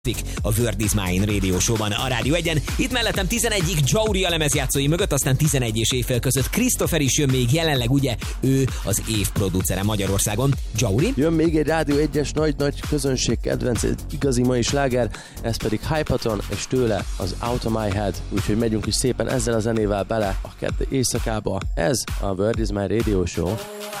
A Word is Mine Radio Show-ban a Rádió 1-en. Itt mellettem 11-ig Jauri a lemezjátszói mögött, aztán 11 és éjfél között Christopher is jön még, jelenleg ugye ő az év producere Magyarországon. Jauri? Jön még egy Rádió 1-es nagy közönség kedvenc, egy igazi mai sláger, ez pedig Hypaton, és tőle az Out of My Head. Úgyhogy megyünk is szépen ezzel a zenével bele a kedd éjszakába. Ez a Word is My Radio Show.